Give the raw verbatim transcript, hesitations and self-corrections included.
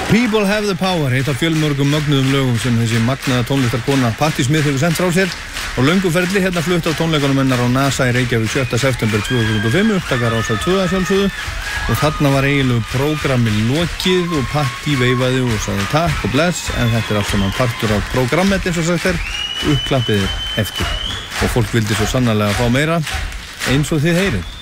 People Have the Power, eitt af fjölmörgum mögnuðum lögum sem þessi magnaða tónlistarkona Patti Smith hefur sent frá sér og löngu ferli hérna flutt á tónleikunum hennar á NASA í Reykjavík sjötta september tvö þúsund og fimm, upptakar á tvö að sjálfsögðu og þarna var eiginlegu prógrammi lokið og Patti veifaði og sagði takk og bless, en þetta er allt saman partur af prógrammet eins og sagt er, uppklappiðir eftir og fólk vildi svo sannarlega fá meira eins og þið heyrið.